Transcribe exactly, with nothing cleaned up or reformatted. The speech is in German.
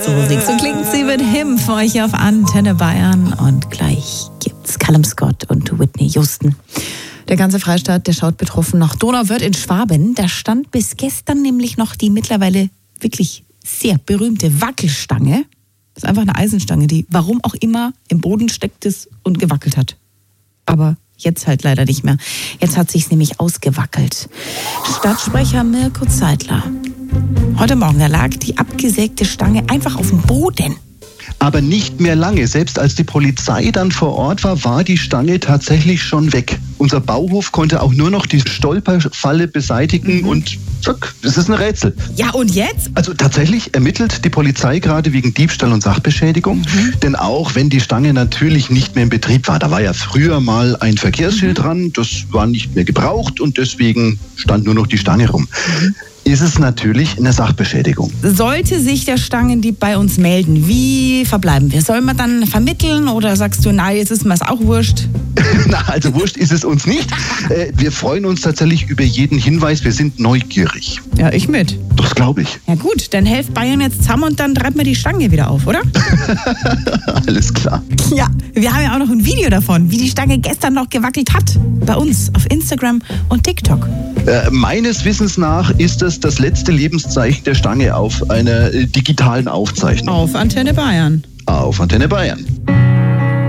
So sieht so klingt sie mit Him für euch auf Antenne Bayern. Und gleich gibt's Callum Scott und Whitney Houston. Der ganze Freistaat, der schaut betroffen nach Donauwörth in Schwaben. Da stand bis gestern nämlich noch die mittlerweile wirklich sehr berühmte Wackelstange. Das ist einfach eine Eisenstange, die warum auch immer im Boden steckt ist und gewackelt hat. Aber jetzt halt leider nicht mehr. Jetzt hat sich's nämlich ausgewackelt. Stadtsprecher Mirko Zeitler. Heute Morgen, da lag die abgesägte Stange einfach auf dem Boden. Aber nicht mehr lange. Selbst als die Polizei dann vor Ort war, war die Stange tatsächlich schon weg. Unser Bauhof konnte auch nur noch die Stolperfalle beseitigen mhm. und zack, das ist ein Rätsel. Ja, und jetzt? Also tatsächlich ermittelt die Polizei gerade wegen Diebstahl und Sachbeschädigung. Mhm. Denn auch wenn die Stange natürlich nicht mehr in Betrieb war, da war ja früher mal ein Verkehrsschild mhm. dran, das war nicht mehr gebraucht und deswegen stand nur noch die Stange rum. Mhm. Ist es natürlich eine Sachbeschädigung. Sollte sich der Stangendieb bei uns melden, wie verbleiben wir? Sollen wir dann vermitteln oder sagst du, nein, jetzt ist mir es auch wurscht? Na, also wurscht ist es uns nicht. Wir freuen uns tatsächlich über jeden Hinweis. Wir sind neugierig. Ja, ich mit. Das glaube ich. Ja gut, dann helft Bayern jetzt zusammen und dann treibt mir die Stange wieder auf, oder? Alles klar. Ja, wir haben ja auch noch ein Video davon, wie die Stange gestern noch gewackelt hat. Bei uns auf Instagram und TikTok. Äh, meines Wissens nach ist es das letzte Lebenszeichen der Stange auf einer äh, digitalen Aufzeichnung. Auf Antenne Bayern. Auf Antenne Bayern.